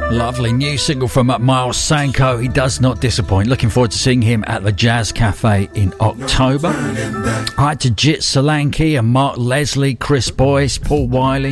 Lovely new single from Miles Sanko. He does not disappoint. Looking forward to seeing him at the Jazz Cafe in October. Hi to Jit Solanki and Mark Leslie, Chris Boyce, Paul Wiley,